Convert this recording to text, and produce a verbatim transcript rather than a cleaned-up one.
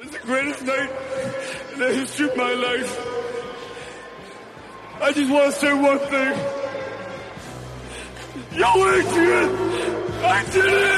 It's the greatest night in the history of my life. I just want to say one thing. Yo, Adrian! I did it!